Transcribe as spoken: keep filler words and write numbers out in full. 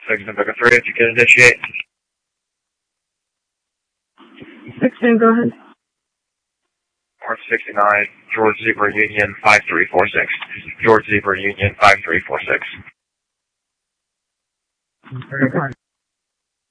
six November three, if you can initiate. six ten, go ahead. March sixty-nine, George Zebra Union five three four six. George Zebra Union five three four six. Very fine.